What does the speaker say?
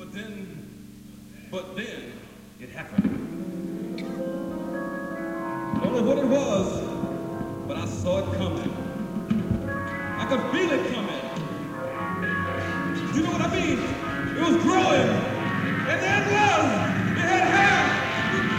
But then, it happened. I don't know what it was, but I saw it coming. I could feel it coming. You know what I mean? It was growing, and then